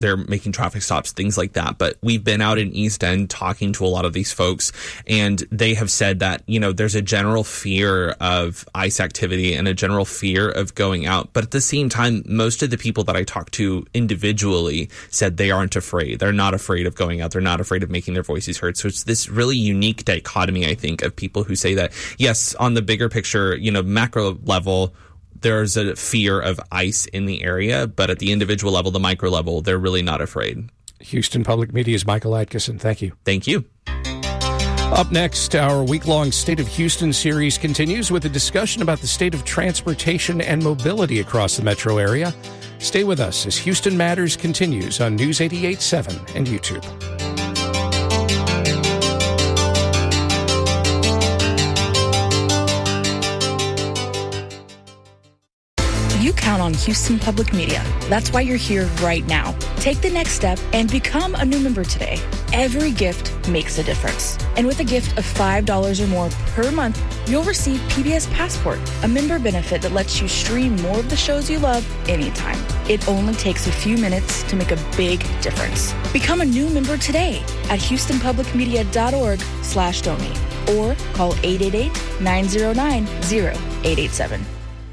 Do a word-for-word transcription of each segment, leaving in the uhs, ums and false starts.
they're making traffic stops, things like that. But we've been out in East End talking to a lot of these folks, and they have said that, you know, there's a general fear of ice activity and a general fear of going out. But at the same time, most of the people that I talked to individually said they aren't afraid. They're not afraid of going out. They're not afraid of making their voices heard. So it's this really unique dichotomy, I think, of people who say that, yes, on the bigger picture, you know, macro level, there's a fear of ice in the area, but at the individual level, the micro level, they're really not afraid. Houston Public Media's Michael Atkinson. Thank you. Thank you. Up next, our week-long State of Houston series continues with a discussion about the state of transportation and mobility across the metro area. Stay with us as Houston Matters continues on News eighty-eight point seven and YouTube. You count on Houston Public Media. That's why you're here right now. Take the next step and become a new member today. Every gift makes a difference. And with a gift of five dollars or more per month, you'll receive P B S Passport, a member benefit that lets you stream more of the shows you love anytime. It only takes a few minutes to make a big difference. Become a new member today at houstonpublicmedia.org slash donate or call eight eight eight, nine zero nine, zero eight eight seven.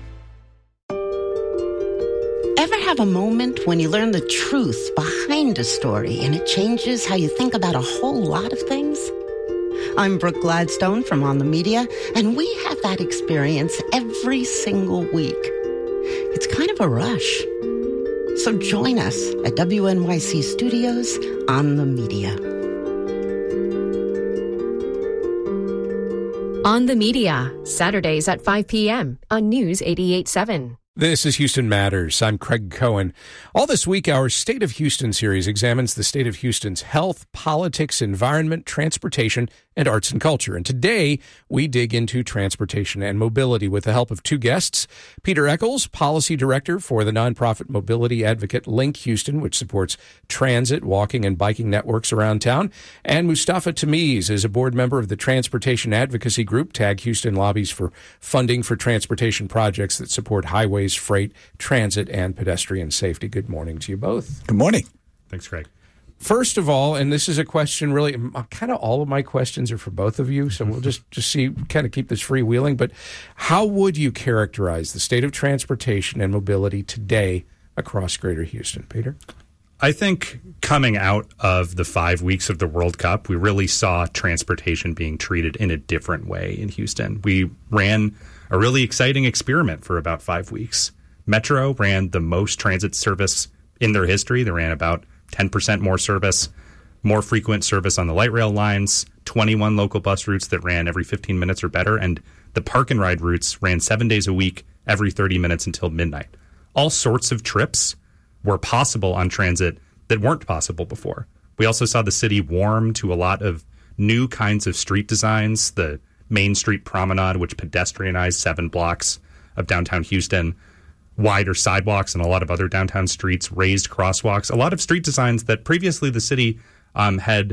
Ever have a moment when you learn the truth behind a story and it changes how you think about a whole lot of things? I'm Brooke Gladstone from On the Media, and we have that experience every single week. It's kind of a rush. So join us at W N Y C Studios On the Media. On the Media, Saturdays at five p.m. on News eighty-eight point seven. This is Houston Matters. I'm Craig Cohen. All this week, our State of Houston series examines the state of Houston's health, politics, environment, transportation, and arts and culture. And today, we dig into transportation and mobility with the help of two guests. Peter Eccles, Policy Director for the nonprofit mobility advocate Link Houston, which supports transit, walking, and biking networks around town. And Mustafa Tamiz is a board member of the Transportation Advocacy Group. TAG Houston lobbies for funding for transportation projects that support highways, freight, transit, and pedestrian safety. Good morning to you both. Good morning. Thanks, Craig. First of all, and this is a question really, kind of all of my questions are for both of you, so we'll just, just see, kind of keep this freewheeling, but how would you characterize the state of transportation and mobility today across Greater Houston? Peter? I think coming out of the five weeks of the World Cup, we really saw transportation being treated in a different way in Houston. We ran a really exciting experiment for about five weeks. Metro ran the most transit service in their history. They ran about ten percent more service, more frequent service on the light rail lines, twenty-one local bus routes that ran every fifteen minutes or better, and the park and ride routes ran seven days a week, every thirty minutes until midnight. All sorts of trips were possible on transit that weren't possible before. We also saw the city warm to a lot of new kinds of street designs, the Main Street Promenade, which pedestrianized seven blocks of downtown Houston, wider sidewalks and a lot of other downtown streets, raised crosswalks, a lot of street designs that previously the city um, had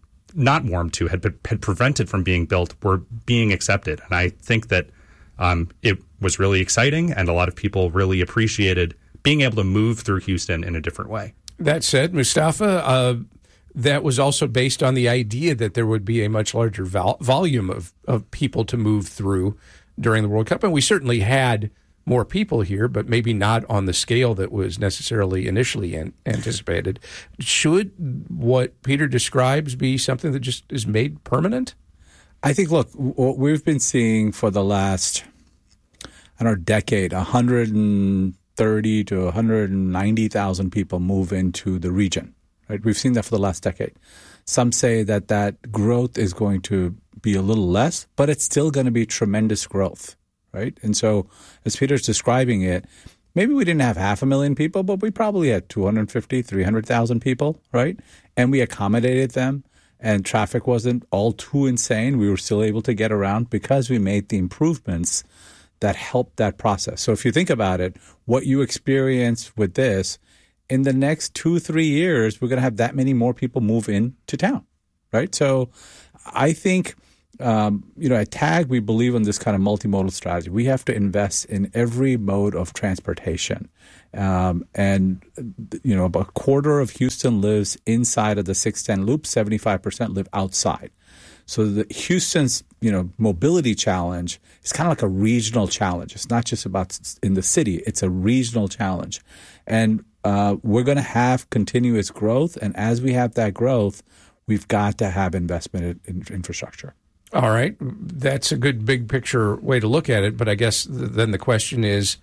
not warmed to, had, had prevented from being built, were being accepted. And I think that um, it was really exciting, and a lot of people really appreciated being able to move through Houston in a different way. That said, Mustafa, uh, that was also based on the idea that there would be a much larger vol- volume of, of people to move through during the World Cup. And we certainly had more people here, but maybe not on the scale that was necessarily initially an- anticipated. Should what Peter describes be something that just is made permanent? I think, look, what we've been seeing for the last, I don't know, decade, one hundred thirty to one hundred ninety thousand people move into the region. Right? We've seen that for the last decade. Some say that that growth is going to be a little less, but it's still going to be tremendous growth, right? And so as Peter's describing it, maybe we didn't have half a million people, but we probably had two hundred fifty, three hundred thousand people, right? And we accommodated them, and traffic wasn't all too insane. We were still able to get around because we made the improvements that helped that process. So if you think about it, what you experience with this, in the next two, three years, we're going to have that many more people move into town, right? So I think um, you know, at TAG, we believe in this kind of multimodal strategy. We have to invest in every mode of transportation. Um, and, you know, about a quarter of Houston lives inside of the six ten loop, seventy-five percent live outside. So the Houston's, you know, mobility challenge is kind of like a regional challenge. It's not just about in the city. It's a regional challenge. And uh, we're going to have continuous growth. And as we have that growth, we've got to have investment in, in infrastructure. All right. That's a good big picture way to look at it. But I guess th- then the question is,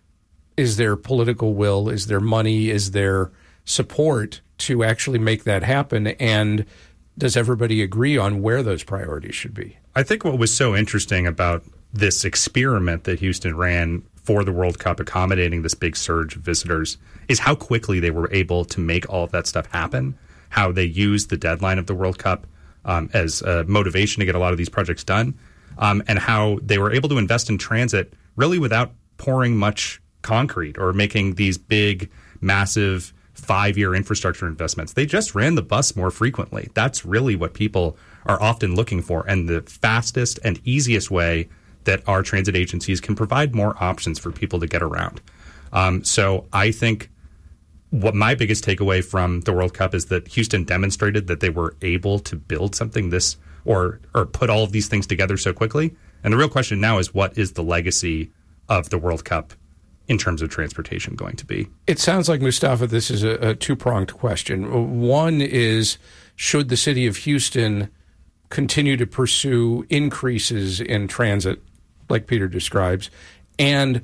is there political will? Is there money? Is there support to actually make that happen? And does everybody agree on where those priorities should be? I think what was so interesting about this experiment that Houston ran for the World Cup, accommodating this big surge of visitors, is how quickly they were able to make all of that stuff happen, how they used the deadline of the World Cup um, as a motivation to get a lot of these projects done, um, and how they were able to invest in transit really without pouring much concrete or making these big, massive five-year infrastructure investments. They just ran the bus more frequently. That's really what people are often looking for, and the fastest and easiest way that our transit agencies can provide more options for people to get around. Um, so I think what my biggest takeaway from the World Cup is that Houston demonstrated that they were able to build something this or or put all of these things together so quickly. And the real question now is, what is the legacy of the World Cup in terms of transportation going to be? It sounds like, Mustafa, this is a, a two-pronged question. One is, should the city of Houston continue to pursue increases in transit, like Peter describes? And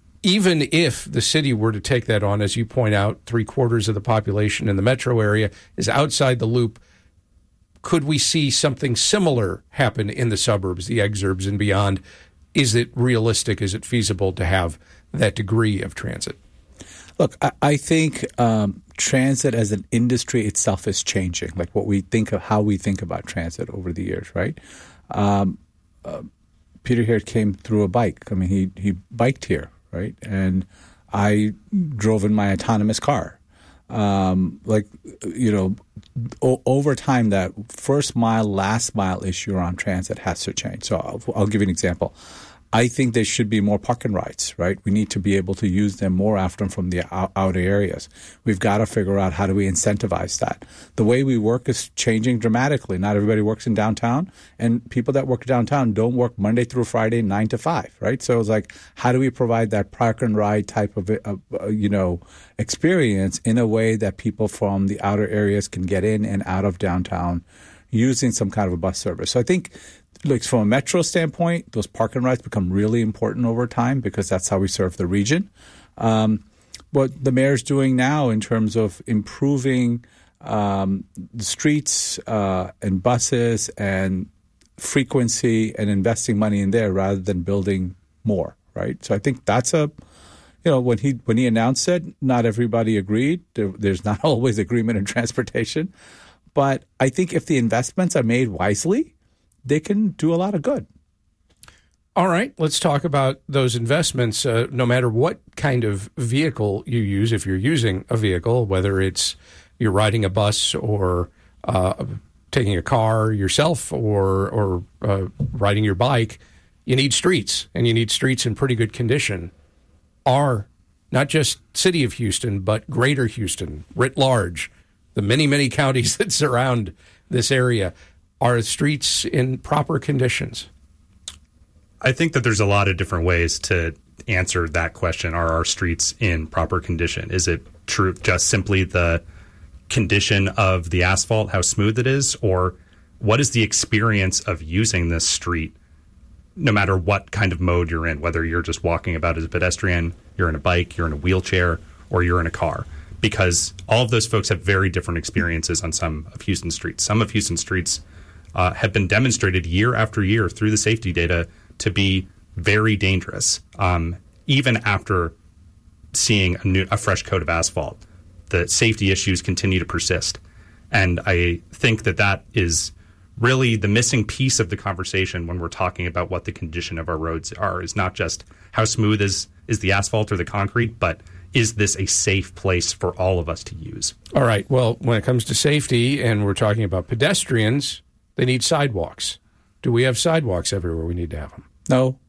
even if the city were to take that on, as you point out, three quarters of the population in the metro area is outside the loop, could we see something similar happen in the suburbs, the exurbs, and beyond? Is it realistic? Is it feasible to have that degree of transit? Look, I, I think um, transit as an industry itself is changing, like what we think of, how we think about transit over the years, right? Um, uh, Peter here came through a bike. I mean, he, he biked here, right? And I drove in my autonomous car. Um, like, you know, o- over time, that first mile, last mile issue around transit has to change. So I'll, I'll give you an example. I think there should be more park and rides, right? We need to be able to use them more often from the out- outer areas. We've got to figure out how do we incentivize that. The way we work is changing dramatically. Not everybody works in downtown, and people that work downtown don't work Monday through Friday, nine to five, right? So it's like, how do we provide that park and ride type of, uh, you know, experience in a way that people from the outer areas can get in and out of downtown using some kind of a bus service? So I think, like, from a metro standpoint, those park and rides become really important over time because that's how we serve the region. Um, what the mayor's doing now in terms of improving um, the streets uh, and buses and frequency and investing money in there rather than building more, right? So I think that's a, you know, when he when he announced it, not everybody agreed. There, there's not always agreement in transportation. But I think if the investments are made wisely, they can do a lot of good. All right, let's talk about those investments. Uh, no matter what kind of vehicle you use, if you're using a vehicle, whether it's you're riding a bus or uh, taking a car yourself or, or uh, riding your bike, you need streets, and you need streets in pretty good condition. Are not just city of Houston, but greater Houston, writ large, the many, many counties that surround this area, are streets in proper conditions? I think that there's a lot of different ways to answer that question. Are our streets in proper condition? Is it true just simply the condition of the asphalt, how smooth it is? Or what is the experience of using this street, no matter what kind of mode you're in, whether you're just walking about as a pedestrian, you're in a bike, you're in a wheelchair, or you're in a car? Because all of those folks have very different experiences on some of Houston's streets. Some of Houston's streets Uh, have been demonstrated year after year through the safety data to be very dangerous. Um, even after seeing a, new, a fresh coat of asphalt, the safety issues continue to persist. And I think that that is really the missing piece of the conversation when we're talking about what the condition of our roads are, is not just how smooth is, is the asphalt or the concrete, but is this a safe place for all of us to use? All right. Well, when it comes to safety and we're talking about pedestrians, they need sidewalks. Do we have sidewalks everywhere we need to have them? No.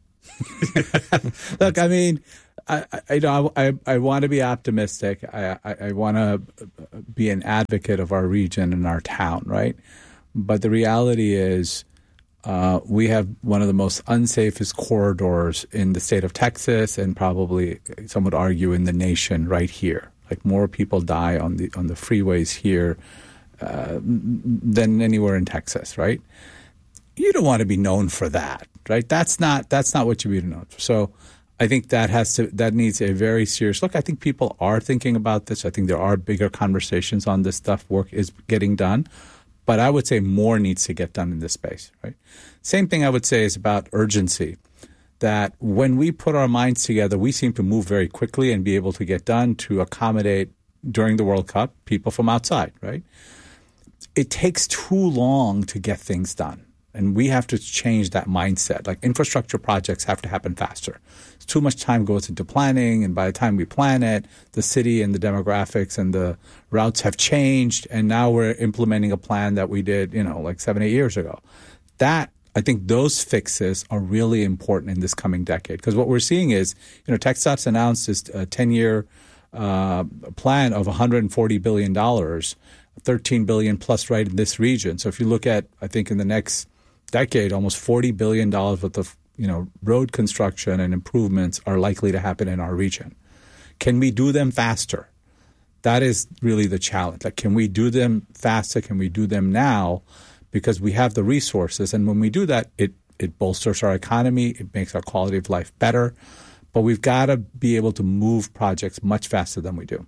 Look, I mean, I, I, you know, I, I want to be optimistic. I, I, I want to be an advocate of our region and our town, right? But the reality is uh, we have one of the most unsafest corridors in the state of Texas and probably, some would argue, in the nation right here. Like more people die on the on the freeways here uh, than anywhere in Texas, right? You don't want to be known for that, right? That's not that's not what you be known for. So I think that has to that needs a very serious look. I think people are thinking about this. I think there are bigger conversations on this stuff. Work is getting done, but I would say more needs to get done in this space, right? Same thing I would say is about urgency. That when we put our minds together, we seem to move very quickly and be able to get done to accommodate during the World Cup people from outside, right? It takes too long to get things done. And we have to change that mindset. Like infrastructure projects have to happen faster. Too much time goes into planning, and by the time we plan it, the city and the demographics and the routes have changed, and now we're implementing a plan that we did, you know, like seven, eight years ago. That I think those fixes are really important in this coming decade, because what we're seeing is, you know, TxDOT's announced this ten-year uh, plan of one hundred forty billion dollars, thirteen billion dollars plus right in this region. So if you look at, I think in the next decade, almost forty billion dollars worth of, you know, road construction and improvements are likely to happen in our region. Can we do them faster? That is really the challenge. Like, can we do them faster? Can we do them now? Because we have the resources. And when we do that, it, it bolsters our economy. It makes our quality of life better. But we've got to be able to move projects much faster than we do.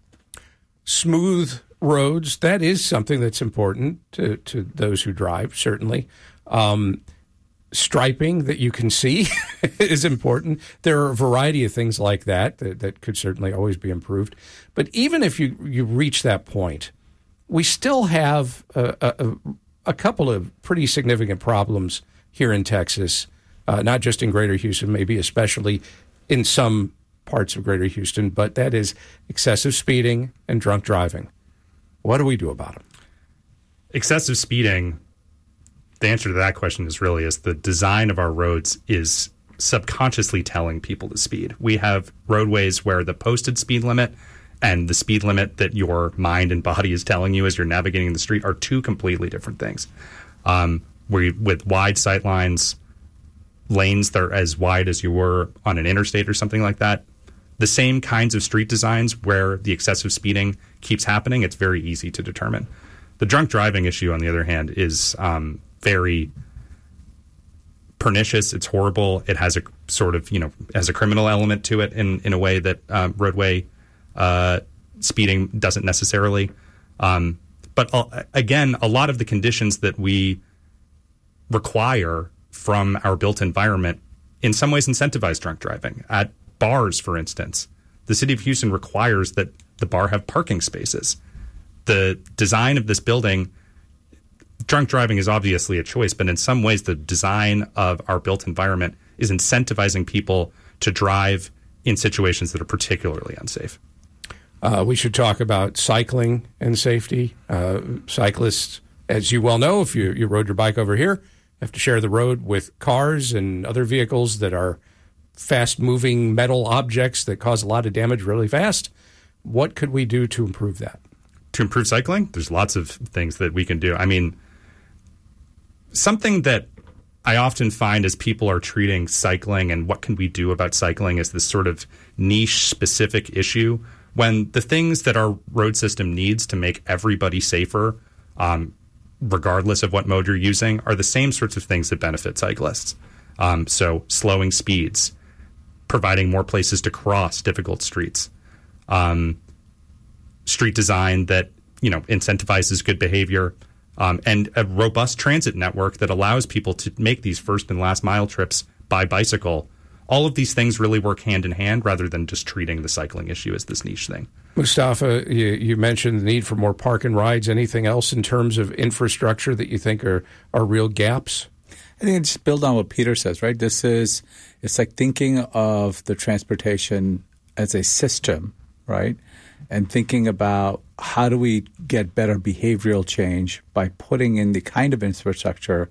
Smooth roads, that is something that's important to, to those who drive, certainly. Um, striping that you can see is important. There are a variety of things like that, that that could certainly always be improved. But even if you, you reach that point, we still have a, a, a couple of pretty significant problems here in Texas, uh, not just in Greater Houston, maybe especially in some parts of Greater Houston, but that is excessive speeding and drunk driving. What do we do about them? Excessive speeding, the answer to that question is really is the design of our roads is subconsciously telling people to speed. We have roadways where the posted speed limit and the speed limit that your mind and body is telling you as you're navigating the street are two completely different things. Um, we, with wide sight lines, lanes that are as wide as you were on an interstate or something like that, the same kinds of street designs where the excessive speeding keeps happening, it's very easy to determine. The drunk driving issue, on the other hand, is um, very pernicious. It's horrible. It has a sort of, you know, has a criminal element to it in, in a way that uh, roadway uh, speeding doesn't necessarily. Um, but uh, again, a lot of the conditions that we require from our built environment in some ways incentivize drunk driving. At bars, for instance, the city of Houston requires that the bar have parking spaces. The design of this building, drunk driving is obviously a choice, but in some ways the design of our built environment is incentivizing people to drive in situations that are particularly unsafe. Uh, we should talk about cycling and safety. Uh, cyclists, as you well know, if you, you rode your bike over here, have to share the road with cars and other vehicles that are fast-moving metal objects that cause a lot of damage really fast. What could we do to improve that? To improve cycling, there's lots of things that we can do. I mean, something that I often find as people are treating cycling and what can we do about cycling as this sort of niche-specific issue, when the things that our road system needs to make everybody safer, um, regardless of what mode you're using, are the same sorts of things that benefit cyclists. Um, so slowing speeds, providing more places to cross difficult streets, um, street design that, you know, incentivizes good behavior, um, and a robust transit network that allows people to make these first and last mile trips by bicycle. All of these things really work hand in hand rather than just treating the cycling issue as this niche thing. Mustafa, you, you mentioned the need for more park and rides. Anything else in terms of infrastructure that you think are, are real gaps? I think it's build on what Peter says, right? This is, it's like thinking of the transportation as a system, right? And thinking about how do we get better behavioral change by putting in the kind of infrastructure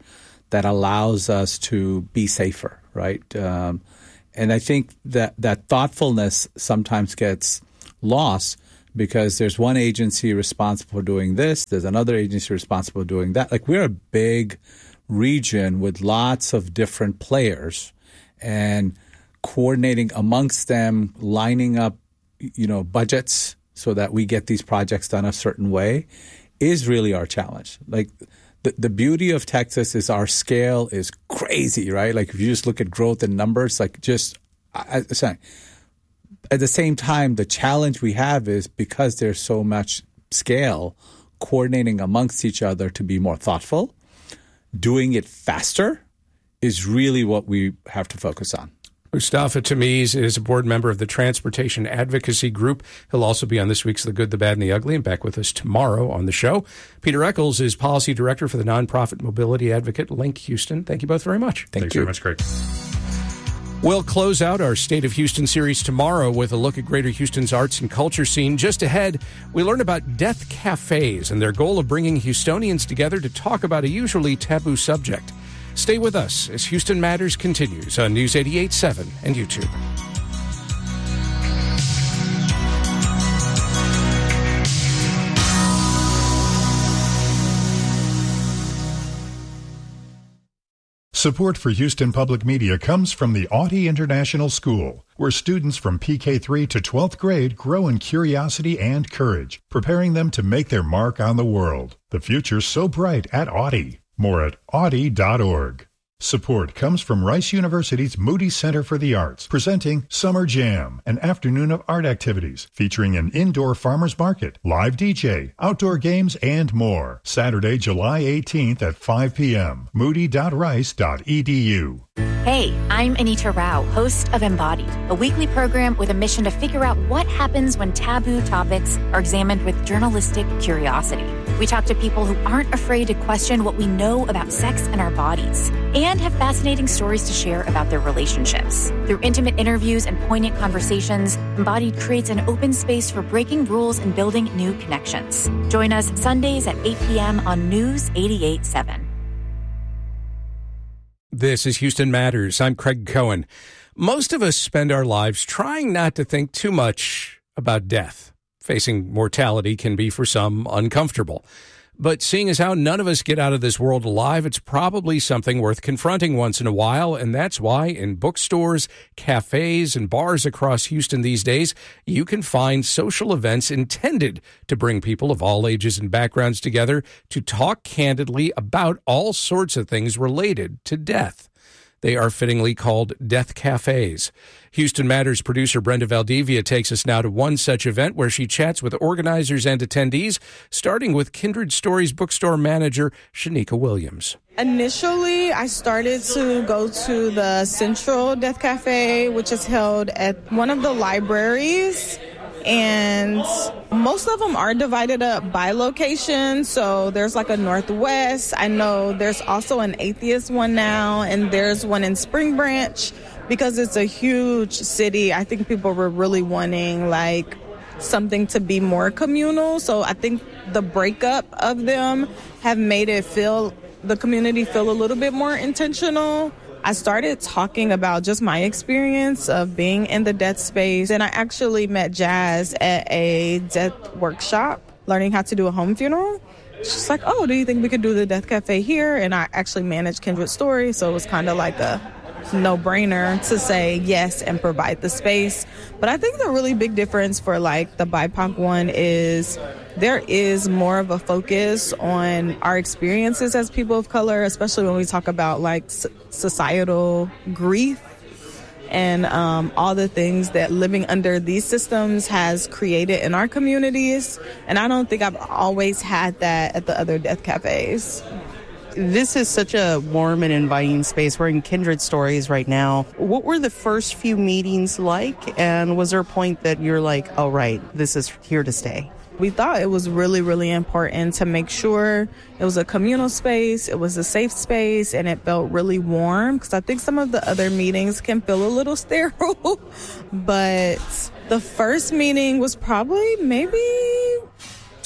that allows us to be safer, right? Um, and I think that that thoughtfulness sometimes gets lost because there's one agency responsible for doing this, there's another agency responsible for doing that. Like, we're a big region with lots of different players, and coordinating amongst them, lining up, you know, budgets so that we get these projects done a certain way is really our challenge. Like, the, the beauty of Texas is our scale is crazy, right? Like, if you just look at growth and numbers, like just, I, I, sorry. At the same time, the challenge we have is because there's so much scale, coordinating amongst each other to be more thoughtful, doing it faster is really what we have to focus on. Mustafa Tamiz is a board member of the Transportation Advocacy Group. He'll also be on this week's The Good, the Bad, and the Ugly, and back with us tomorrow on the show. Peter Eccles is Policy Director for the nonprofit mobility advocate Link Houston. Thank you both very much. Thank Thanks you. very much, Craig. We'll close out our State of Houston series tomorrow with a look at Greater Houston's arts and culture scene. Just ahead, we learn about death cafes and their goal of bringing Houstonians together to talk about a usually taboo subject. Stay with us as Houston Matters continues on News eighty-eight point seven and YouTube. Support for Houston Public Media comes from the Audi International School, where students from P K three to twelfth grade grow in curiosity and courage, preparing them to make their mark on the world. The future's so bright at Audi. More at audi dot org. Support comes from Rice University's Moody Center for the Arts, presenting Summer Jam, an afternoon of art activities featuring an indoor farmers market, live D J, outdoor games, and more. Saturday, July eighteenth at five p.m. moody dot rice dot e d u. Hey, I'm Anita Rao, host of Embodied, a weekly program with a mission to figure out what happens when taboo topics are examined with journalistic curiosity. We talk to people who aren't afraid to question what we know about sex and our bodies, and have fascinating stories to share about their relationships. Through intimate interviews and poignant conversations, Embodied creates an open space for breaking rules and building new connections. Join us Sundays at eight p.m. on News eighty-eight point seven. This is Houston Matters. I'm Craig Cohen. Most of us spend our lives trying not to think too much about death. Facing mortality can be, for some, uncomfortable. But seeing as how none of us get out of this world alive, it's probably something worth confronting once in a while, and that's why in bookstores, cafes, and bars across Houston these days, you can find social events intended to bring people of all ages and backgrounds together to talk candidly about all sorts of things related to death. They are fittingly called death cafes. Houston Matters producer Brenda Valdivia takes us now to one such event where she chats with organizers and attendees, starting with Kindred Stories bookstore manager Shanika Williams. Initially, I started to go to the Central Death Cafe, which is held at one of the libraries. And most of them are divided up by location. So there's like a Northwest. I know there's also an atheist one now, and there's one in Spring Branch. Because it's a huge city, I think people were really wanting like something to be more communal. So I think the breakup of them have made it feel, the community feel a little bit more intentional. I started talking about just my experience of being in the death space. And I actually met Jazz at a death workshop, learning how to do a home funeral. She's like, oh, do you think we could do the Death Cafe here? And I actually managed Kindred Stories, so it was kind of like a no-brainer to say yes and provide the space. But I think the really big difference for like the B I P O C one is there is more of a focus on our experiences as people of color, especially when we talk about like societal grief and um, all the things that living under these systems has created in our communities. And I don't think I've always had that at the other death cafes. This is such a warm and inviting space. We're in Kindred Stories right now. What were the first few meetings like? And was there a point that you're like, oh, right, this is here to stay? We thought it was really, really important to make sure it was a communal space, it was a safe space, and it felt really warm. Because I think some of the other meetings can feel a little sterile. But the first meeting was probably maybe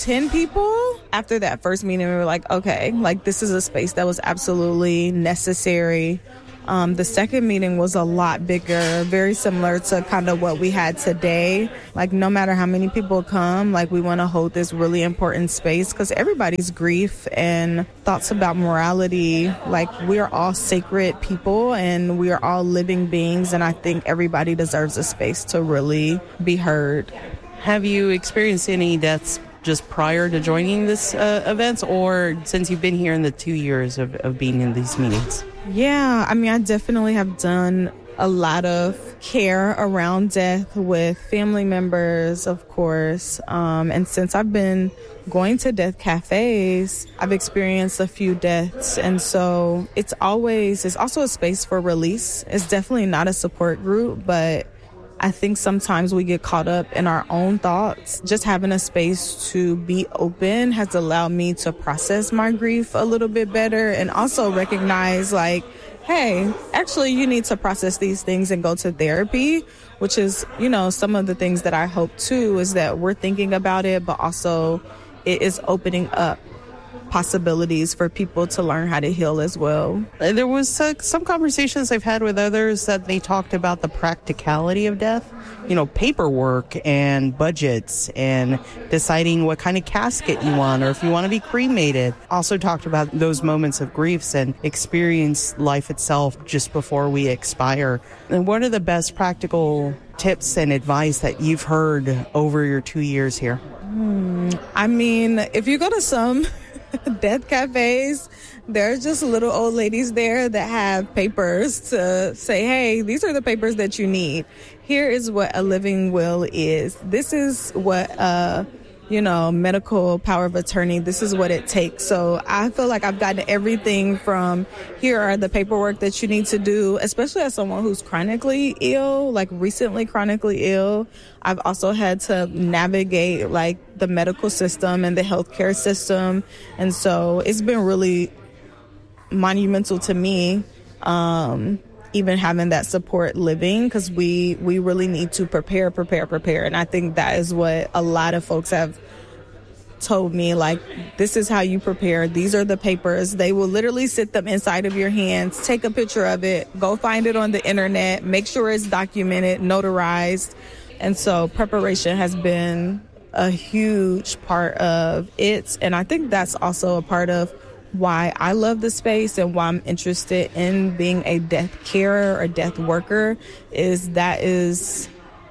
ten people. After that first meeting, we were like, okay, like this is a space that was absolutely necessary. Um, the second meeting was a lot bigger, very similar to kind of what we had today. Like, no matter how many people come, like, we want to hold this really important space because everybody's grief and thoughts about morality, like, we are all sacred people and we are all living beings. And I think everybody deserves a space to really be heard. Have you experienced any deaths just prior to joining this uh, events, or since you've been here in the two years of, of being in these meetings? Yeah, I mean, I definitely have done a lot of care around death with family members, of course. Um, and since I've been going to death cafes, I've experienced a few deaths. And so it's always, it's also a space for release. It's definitely not a support group, but I think sometimes we get caught up in our own thoughts. Just having a space to be open has allowed me to process my grief a little bit better and also recognize, like, hey, actually you need to process these things and go to therapy, which is, you know, some of the things that I hope too is that we're thinking about it, but also it is opening up possibilities for people to learn how to heal as well. There was uh, some conversations I've had with others that they talked about the practicality of death, you know, paperwork and budgets and deciding what kind of casket you want or if you want to be cremated. Also talked about those moments of griefs and experience life itself just before we expire. And what are the best practical tips and advice that you've heard over your two years here? Hmm. I mean, if you go to some death cafes, there are just little old ladies there that have papers to say, hey, these are the papers that you need. Here is what a living will is. This is what uh you know, medical power of attorney, this is what it takes. So I feel like I've gotten everything from here are the paperwork that you need to do, especially as someone who's chronically ill, like recently chronically ill. I've also had to navigate like the medical system and the healthcare system. And so it's been really monumental to me, um, even having that support living, because we, we really need to prepare, prepare, prepare. And I think that is what a lot of folks have told me, like, this is how you prepare. These are the papers. They will literally sit them inside of your hands, take a picture of it, go find it on the internet, make sure it's documented, notarized. And so preparation has been a huge part of it. And I think that's also a part of why I love the space and why I'm interested in being a death carer or death worker, is that is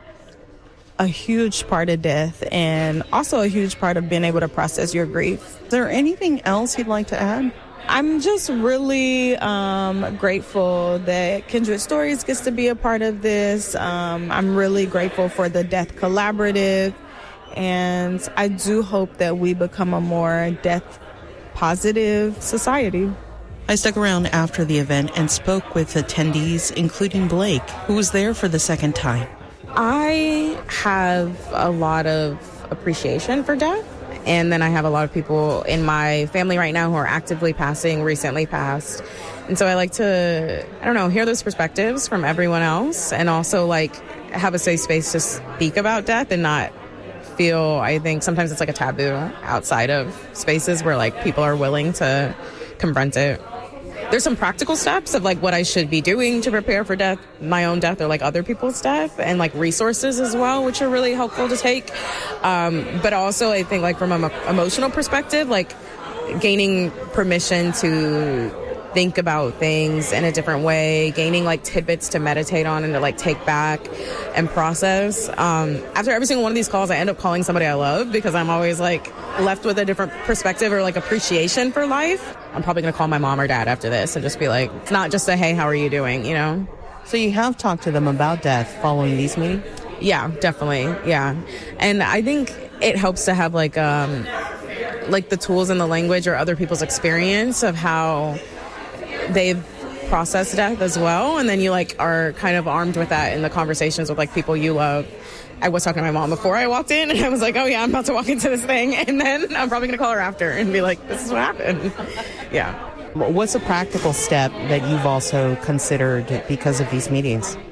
a huge part of death and also a huge part of being able to process your grief. Is there anything else you'd like to add? I'm just really um, grateful that Kindred Stories gets to be a part of this. Um, I'm really grateful for the Death Collaborative, and I do hope that we become a more death positive society. I stuck around after the event and spoke with attendees, including Blake, who was there for the second time. I have a lot of appreciation for death, and then I have a lot of people in my family right now who are actively passing, recently passed. And so I like to, I don't know, hear those perspectives from everyone else, and also like have a safe space to speak about death and not feel, I think sometimes it's like a taboo outside of spaces where like people are willing to confront it. There's some practical steps of like what I should be doing to prepare for death, my own death or like other people's death, and like resources as well, which are really helpful to take. Um, but also I think like from an emotional perspective, like gaining permission to think about things in a different way, gaining like tidbits to meditate on and to like take back and process. Um, after every single one of these calls, I end up calling somebody I love because I'm always like left with a different perspective or like appreciation for life. I'm probably going to call my mom or dad after this and just be like, it's not just a, hey, how are you doing? You know? So you have talked to them about death following these meetings? Yeah, definitely. Yeah. And I think it helps to have like, um, like the tools and the language or other people's experience of how they've processed death as well, and then you like are kind of armed with that in the conversations with like people you love. I was talking to my mom before I walked in, and I was like, oh yeah, I'm about to walk into this thing, and then I'm probably gonna call her after and be like, this is what happened. Yeah. What's a practical step that you've also considered because of these meetings?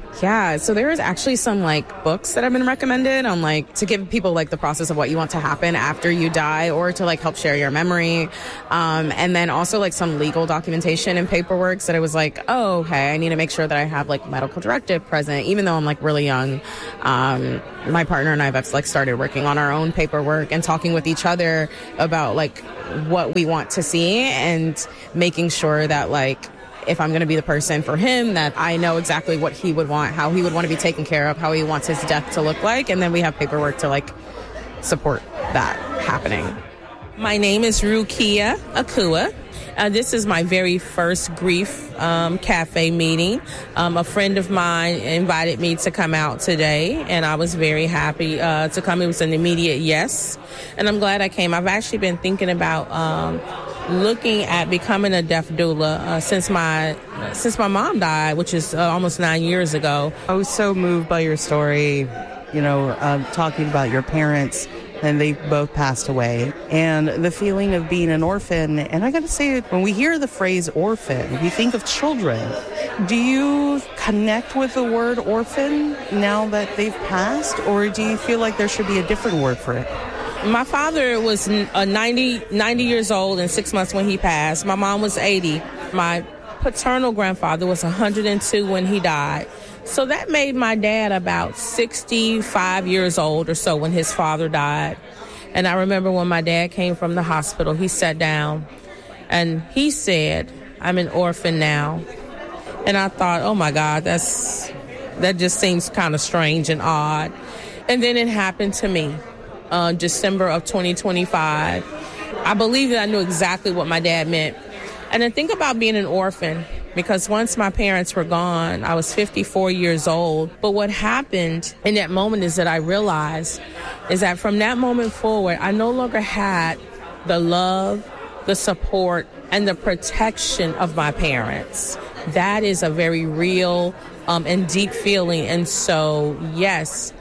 Yeah, so there is actually some like books that have been recommended on like to give people like the process of what you want to happen after you die, or to like help share your memory. Um, and then also like some legal documentation and paperwork that it was like, oh, okay, I need to make sure that I have like medical directive present, even though I'm like really young. Um, my partner and I have like started working on our own paperwork and talking with each other about like what we want to see, and making sure that like, if I'm going to be the person for him, that I know exactly what he would want, how he would want to be taken care of, how he wants his death to look like. And then we have paperwork to like support that happening. My name is Rukia Akua. Uh, this is my very first Grief um, Cafe meeting. Um, a friend of mine invited me to come out today, and I was very happy uh, to come. It was an immediate yes, and I'm glad I came. I've actually been thinking about um, looking at becoming a death doula uh, since my since my mom died, which is uh, almost nine years ago. I was so moved by your story, you know, uh, talking about your parents, and they both passed away, and the feeling of being an orphan. And I got to say, when we hear the phrase orphan, we think of children. Do you connect with the word orphan now that they've passed, or do you feel like there should be a different word for it? My father was uh, ninety, ninety years old and six months when he passed. My mom was eighty. My paternal grandfather was one hundred two when he died. So that made my dad about sixty-five years old or so when his father died. And I remember when my dad came from the hospital, he sat down and he said, "I'm an orphan now." And I thought, oh my God, that's that just seems kind of strange and odd. And then it happened to me. Uh, December of twenty twenty-five. I believe that I knew exactly what my dad meant. And I think about being an orphan, because once my parents were gone, I was fifty-four years old. But what happened in that moment is that I realized is that from that moment forward, I no longer had the love, the support, and the protection of my parents. That is a very real um, and deep feeling. And so, yes,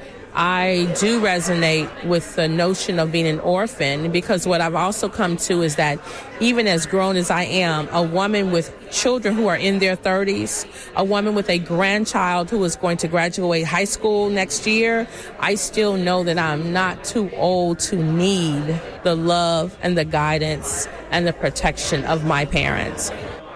I do resonate with the notion of being an orphan, because what I've also come to is that even as grown as I am, a woman with children who are in their thirties, a woman with a grandchild who is going to graduate high school next year, I still know that I'm not too old to need the love and the guidance and the protection of my parents.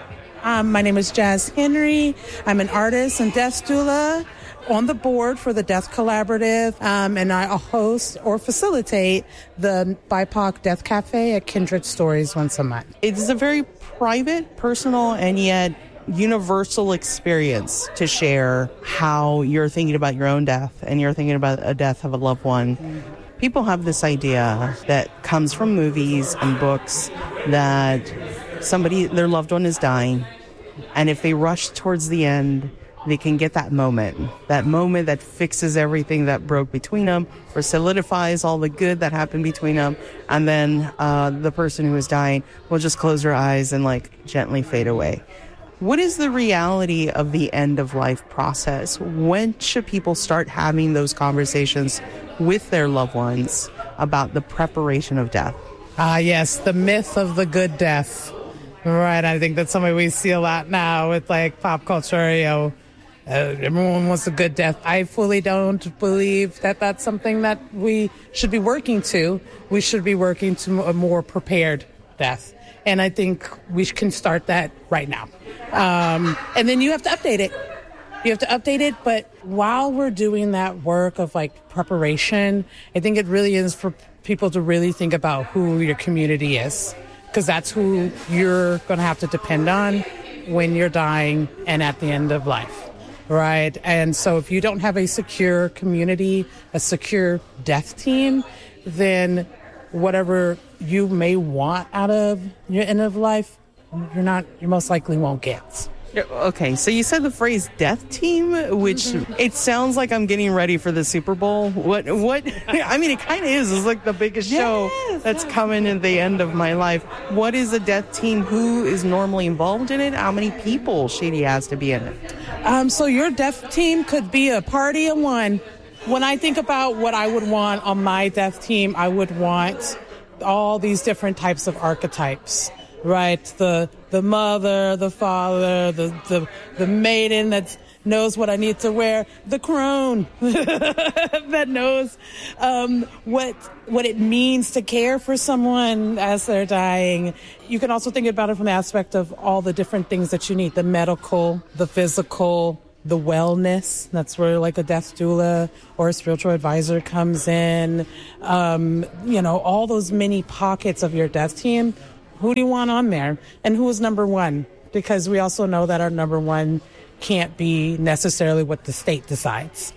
Um, my name is Jazz Henry. I'm an artist and death doula, on the board for the Death Collaborative, um, and I host or facilitate the B I P O C Death Cafe at Kindred Stories once a month. It's a very private, personal, and yet universal experience to share how you're thinking about your own death and you're thinking about a death of a loved one. People have this idea that comes from movies and books that somebody, their loved one is dying, and if they rush towards the end, they can get that moment, that moment that fixes everything that broke between them or solidifies all the good that happened between them. And then uh, the person who is dying will just close her eyes and like gently fade away. What is the reality of the end of life process? When should people start having those conversations with their loved ones about the preparation of death? Ah, uh, yes, the myth of the good death. Right, I think that's something we see a lot now with like pop culture, you know. Uh, everyone wants a good death. I fully don't believe that that's something that we should be working to. We should be working to a more prepared death. And I think we can start that right now. Um, and then you have to update it. You have to update it. But while we're doing that work of like preparation, I think it really is for people to really think about who your community is, because that's who you're going to have to depend on when you're dying and at the end of life. Right. And so if you don't have a secure community, a secure death team, then whatever you may want out of your end of life, you're not, you most likely won't get. Okay, so you said the phrase death team, which mm-hmm. it sounds like I'm getting ready for the Super Bowl. What, what, I mean, it kind of is. It's like the biggest yes, show that's yes. coming at the end of my life. What is a death team? Who is normally involved in it? How many people Shady has to be in it? Um, so your death team could be a party of one. When I think about what I would want on my death team, I would want all these different types of archetypes. Right, the the mother, the father, the, the the maiden that's knows what I need to wear, the crone that knows um, what what it means to care for someone as they're dying. You can also think about it from the aspect of all the different things that you need, the medical, the physical, the wellness. That's where like a death doula or a spiritual advisor comes in. Um, you know, all those many pockets of your death team. Who do you want on there? And who is number one? Because we also know that our number one can't be necessarily what the state decides.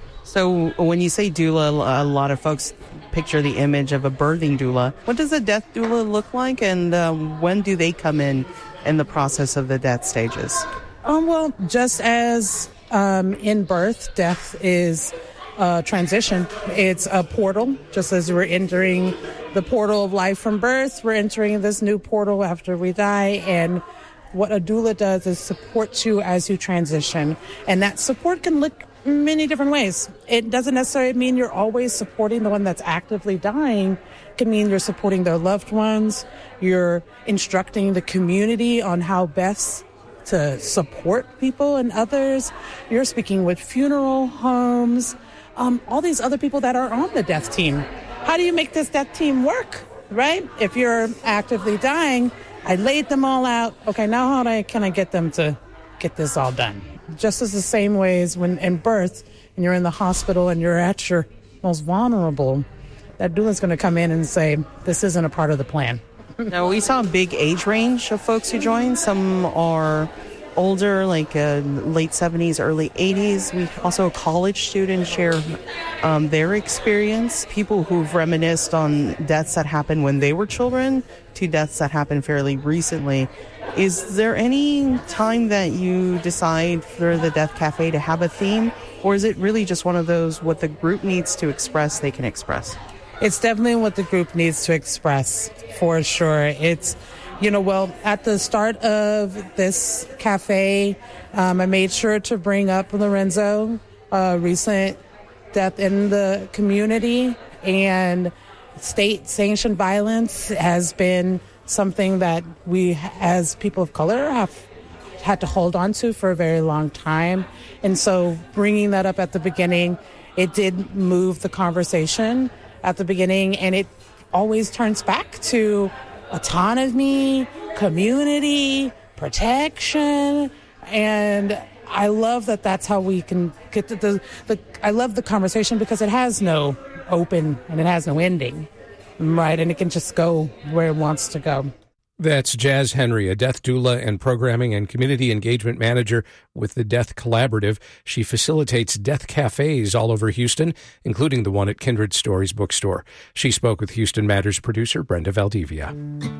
So when you say doula, a lot of folks picture the image of a birthing doula. What does a death doula look like, and um, when do they come in in the process of the death stages? Um, well, just as um, in birth, death is a transition. It's a portal. Just as we're entering the portal of life from birth, we're entering this new portal after we die, and what a doula does is support you as you transition. And that support can look many different ways. It doesn't necessarily mean you're always supporting the one that's actively dying. It can mean you're supporting their loved ones. You're instructing the community on how best to support people and others. You're speaking with funeral homes, um, all these other people that are on the death team. How do you make this death team work, right? If you're actively dying, I laid them all out. Okay, now how do I, can I get them to get this all done? Just as the same way as when in birth, and you're in the hospital and you're at your most vulnerable, that doula's going to come in and say, this isn't a part of the plan. Now, we saw a big age range of folks who joined. Some are older, like uh, late seventies, early eighties. We also college students share um, their experience. People who've reminisced on deaths that happened when they were children to deaths that happened fairly recently. Is there any time that you decide for the Death Cafe to have a theme, or is it really just one of those what the group needs to express, they can express? It's definitely what the group needs to express, for sure. It's, you know, well, at the start of this cafe, um, I made sure to bring up Lorenzo, a recent death in the community, and state-sanctioned violence has been something that we, as people of color, have had to hold on to for a very long time. And so bringing that up at the beginning, it did move the conversation at the beginning, and it always turns back to autonomy, community, protection, and I love that that's how we can get to the, the I love the conversation because it has no open and it has no ending, right? And it can just go where it wants to go. That's Jazz Henry, a death doula and programming and community engagement manager with the Death Collaborative. She facilitates death cafes all over Houston, including the one at Kindred Stories Bookstore. She spoke with Houston Matters producer Brenda Valdivia.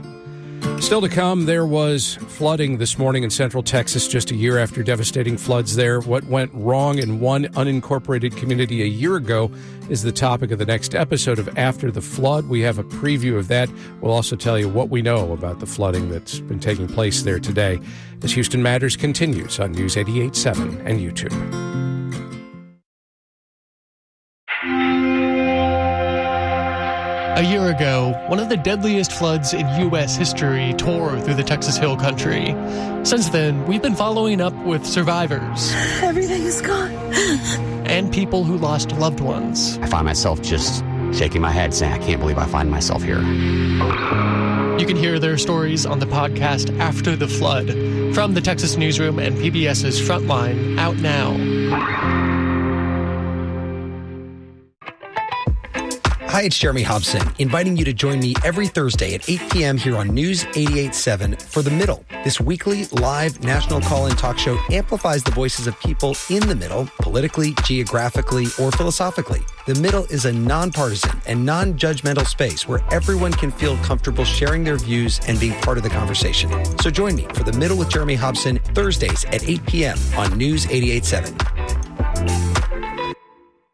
Still to come, there was flooding this morning in central Texas just a year after devastating floods there. What went wrong in one unincorporated community a year ago is the topic of the next episode of After the Flood. We have a preview of that. We'll also tell you what we know about the flooding that's been taking place there today as Houston Matters continues on News eighty-eight point seven and YouTube. A year ago, one of the deadliest floods in U S history tore through the Texas Hill Country. Since then, we've been following up with survivors. Everything is gone. And people who lost loved ones. I find myself just shaking my head saying, I can't believe I find myself here. You can hear their stories on the podcast After the Flood from the Texas Newsroom and PBS's Frontline, out now. Hi, it's Jeremy Hobson, inviting you to join me every Thursday at eight p.m. here on News eighty-eight point seven for The Middle. This weekly live national call-in talk show amplifies the voices of people in the middle, politically, geographically, or philosophically. The Middle is a nonpartisan and non-judgmental space where everyone can feel comfortable sharing their views and being part of the conversation. So join me for The Middle with Jeremy Hobson, Thursdays at eight p.m. on News eighty-eight point seven.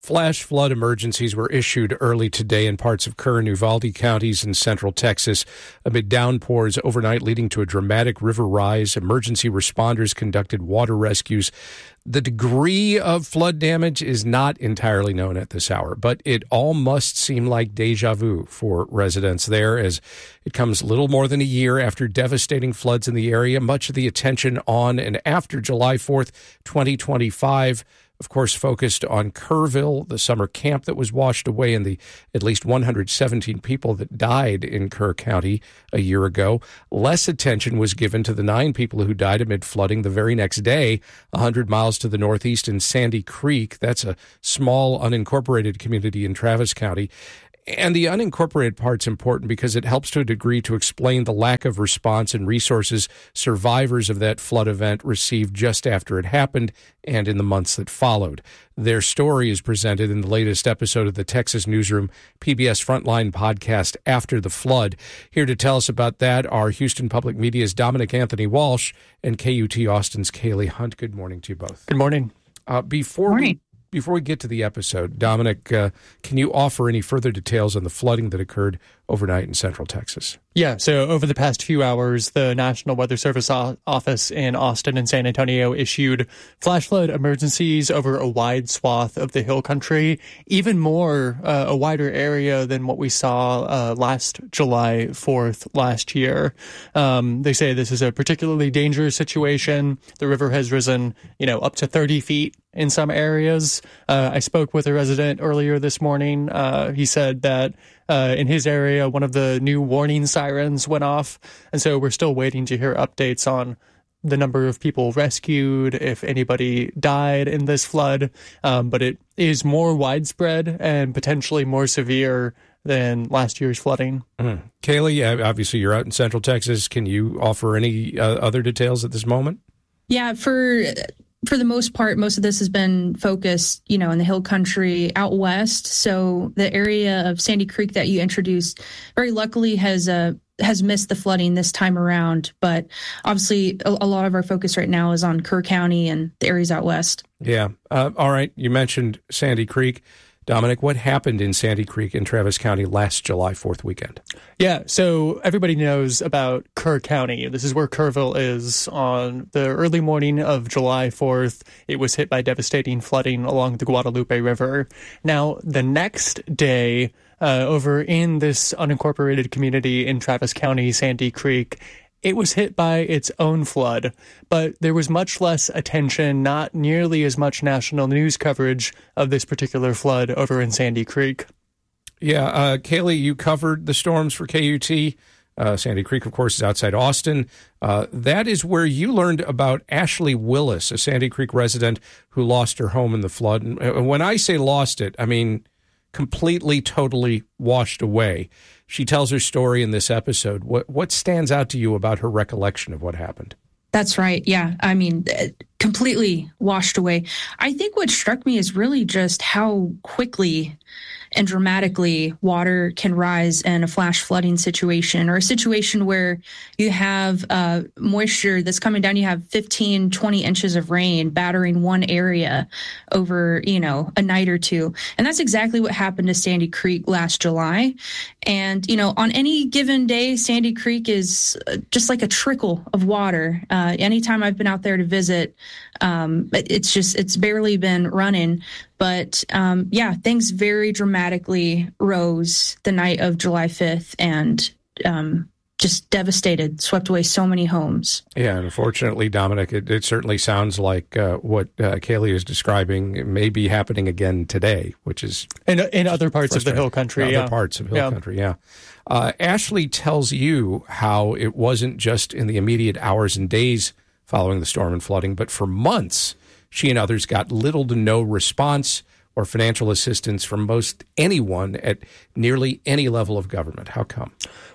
Flash flood emergencies were issued early today in parts of Kerr and Uvalde counties in central Texas amid downpours overnight leading to a dramatic river rise. Emergency responders conducted water rescues. The degree of flood damage is not entirely known at this hour, but it all must seem like deja vu for residents there, as it comes little more than a year after devastating floods in the area. Much of the attention on and after July fourth, twenty twenty-five, of course, focused on Kerrville, the summer camp that was washed away, and the at least one hundred seventeen people that died in Kerr County a year ago. Less attention was given to the nine people who died amid flooding the very next day, one hundred miles to the northeast in Sandy Creek. That's a small, unincorporated community in Travis County. And the unincorporated part's important because it helps to a degree to explain the lack of response and resources survivors of that flood event received just after it happened and in the months that followed. Their story is presented in the latest episode of the Texas Newsroom P B S Frontline podcast, After the Flood. Here to tell us about that are Houston Public Media's Dominic Anthony Walsh and K U T Austin's Kaylee Hunt. Good morning to you both. Good morning. Uh, before morning. we Before we get to the episode, Dominic, uh, can you offer any further details on the flooding that occurred overnight in central Texas? Yeah, so over the past few hours, the National Weather Service o- office in Austin and San Antonio issued flash flood emergencies over a wide swath of the hill country, even more, uh, a wider area than what we saw uh, last July fourth last year. Um, they say this is a particularly dangerous situation. The river has risen, you know, up to thirty feet in some areas. Uh, I spoke with a resident earlier this morning. Uh, he said that uh, in his area, one of the new warning sirens went off. And so we're still waiting to hear updates on the number of people rescued, if anybody died in this flood. Um, but it is more widespread and potentially more severe than last year's flooding. Mm. Kaylee, obviously you're out in central Texas. Can you offer any uh, other details at this moment? Yeah, for... For the most part, most of this has been focused, you know, in the hill country out west. So the area of Sandy Creek that you introduced, very luckily has uh, has missed the flooding this time around. But obviously, a, a lot of our focus right now is on Kerr County and the areas out west. Yeah. Uh, all right. You mentioned Sandy Creek. Dominic, what happened in Sandy Creek in Travis County last July fourth weekend? Yeah, so everybody knows about Kerr County. This is where Kerrville is. On the early morning of July fourth, it was hit by devastating flooding along the Guadalupe River. Now, the next day, uh, over in this unincorporated community in Travis County, Sandy Creek, it was hit by its own flood, but there was much less attention, not nearly as much national news coverage of this particular flood over in Sandy Creek. Yeah, uh, Kaylee, you covered the storms for K U T. Uh, Sandy Creek, of course, is outside Austin. Uh, that is where you learned about Ashley Willis, a Sandy Creek resident who lost her home in the flood. And when I say lost it, I mean completely, totally washed away. She tells her story in this episode. What what stands out to you about her recollection of what happened? That's right. Yeah. I mean, completely washed away. I think what struck me is really just how quickly and dramatically water can rise in a flash flooding situation, or a situation where you have uh, moisture that's coming down. You have fifteen, twenty inches of rain battering one area over, you know, a night or two. And that's exactly what happened to Sandy Creek last July. And, you know, on any given day, Sandy Creek is just like a trickle of water. Uh, anytime I've been out there to visit, um, it's just, it's barely been running. But um, yeah, things very dramatically rose the night of July fifth and um, just devastated, swept away so many homes. Yeah, and unfortunately, Dominic, it, it certainly sounds like uh, what uh, Kaylee is describing may be happening again today, which is in in other parts of the hill country. In yeah. Other parts of hill yeah. country, yeah. Uh, Ashley tells you how it wasn't just in the immediate hours and days following the storm and flooding, but for months, she and others got little to no response or financial assistance from most anyone at nearly any level of government. How come?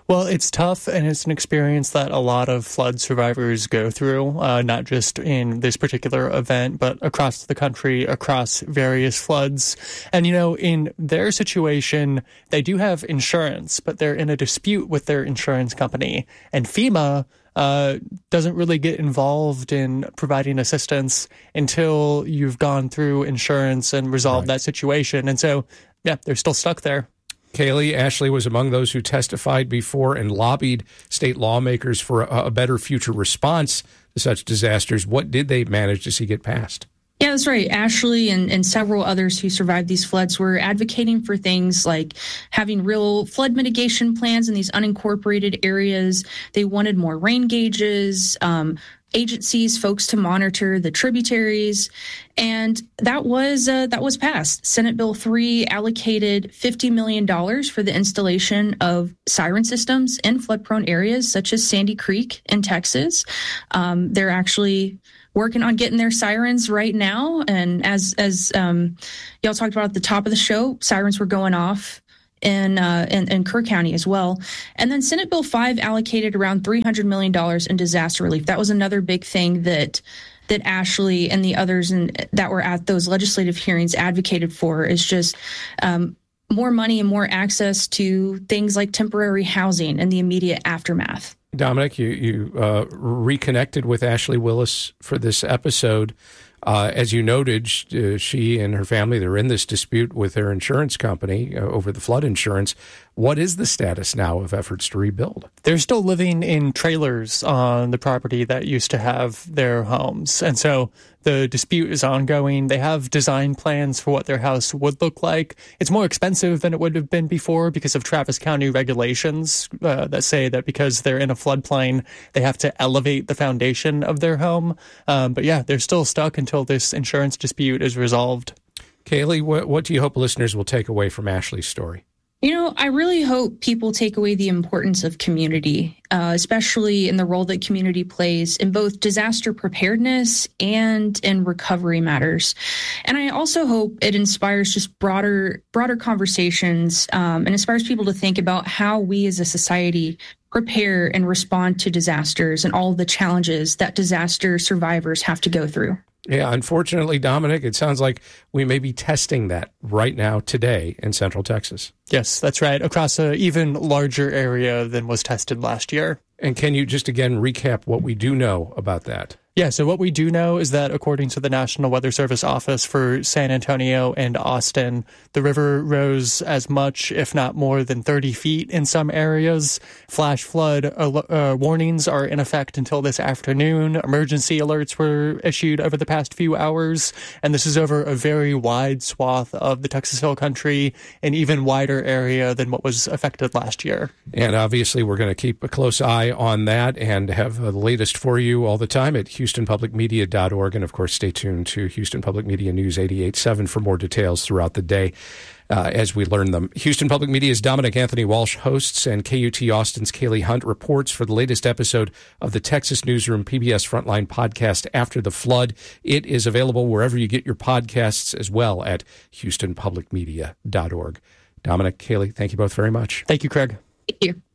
Well, it's tough, and it's an experience that a lot of flood survivors go through, uh, not just in this particular event, but across the country, across various floods. And, you know, in their situation, they do have insurance, but they're in a dispute with their insurance company. And FEMA uh, doesn't really get involved in providing assistance until you've gone through insurance and resolved right. that situation. And so, yeah, they're still stuck there. Kaylee, Ashley was among those who testified before and lobbied state lawmakers for a, a better future response to such disasters. What did they manage to see get passed? Yeah, that's right. Ashley and, and several others who survived these floods were advocating for things like having real flood mitigation plans in these unincorporated areas. They wanted more rain gauges, um, agencies, folks to monitor the tributaries, and that was uh, that was passed. Senate Bill three allocated fifty million dollars for the installation of siren systems in flood-prone areas such as Sandy Creek in Texas. Um, they're actually working on getting their sirens right now, and as as um, y'all talked about at the top of the show, sirens were going off in, uh, in in Kerr County as well. And then Senate Bill five allocated around three hundred million dollars in disaster relief. That was another big thing that that Ashley and the others in, that were at those legislative hearings advocated for, is just um, more money and more access to things like temporary housing in the immediate aftermath. Dominic, you, you uh, reconnected with Ashley Willis for this episode. Uh, as you noted, uh, she and her family, they're in this dispute with their insurance company uh, over the flood insurance. What is the status now of efforts to rebuild? They're still living in trailers on the property that used to have their homes. And so the dispute is ongoing. They have design plans for what their house would look like. It's more expensive than it would have been before because of Travis County regulations uh, that say that because they're in a floodplain, they have to elevate the foundation of their home. Um, but yeah, they're still stuck until this insurance dispute is resolved. Kaylee, what, what do you hope listeners will take away from Ashley's story? You know, I really hope people take away the importance of community, uh, especially in the role that community plays in both disaster preparedness and in recovery matters. And I also hope it inspires just broader, broader conversations um, and inspires people to think about how we as a society prepare and respond to disasters and all of the challenges that disaster survivors have to go through. Yeah, unfortunately, Dominic, it sounds like we may be testing that right now today in Central Texas. Yes, that's right, across an even larger area than was tested last year. And can you just again recap what we do know about that? Yeah, so what we do know is that according to the National Weather Service office for San Antonio and Austin, the river rose as much, if not more than thirty feet in some areas. Flash flood uh, warnings are in effect until this afternoon. Emergency alerts were issued over the past few hours, and this is over a very wide swath of the Texas Hill Country, an even wider area than what was affected last year. And obviously, we're going to keep a close eye on that and have the latest for you all the time at Houston Public Media dot org. And of course, stay tuned to Houston Public Media News eighty-eight point seven for more details throughout the day uh, as we learn them. Houston Public Media's Dominic Anthony Walsh hosts, and K U T Austin's Kaylee Hunt reports for the latest episode of the Texas Newsroom P B S Frontline podcast, After the Flood. It is available wherever you get your podcasts, as well at Houston Public Media dot org. Dominic, Kaylee, thank you both very much. Thank you, Craig. Thank you.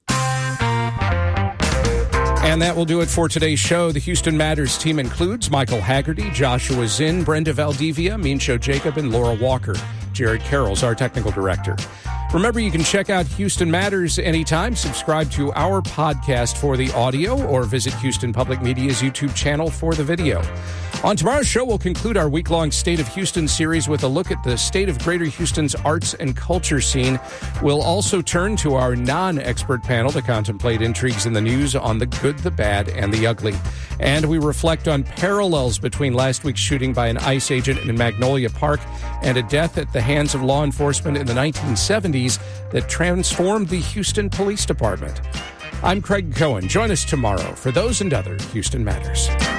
And that will do it for today's show. The Houston Matters team includes Michael Haggerty, Joshua Zinn, Brenda Valdivia, Meansho Jacob, and Laura Walker. Jared Carroll's our technical director. Remember, you can check out Houston Matters anytime. Subscribe to our podcast for the audio or visit Houston Public Media's YouTube channel for the video. On tomorrow's show, we'll conclude our week-long State of Houston series with a look at the state of Greater Houston's arts and culture scene. We'll also turn to our non-expert panel to contemplate intrigues in the news on the good, the bad, and the ugly. And we reflect on parallels between last week's shooting by an ICE agent in Magnolia Park and a death at the hands of law enforcement in the nineteen seventies that transformed the Houston Police Department. I'm Craig Cohen. Join us tomorrow for those and other Houston Matters.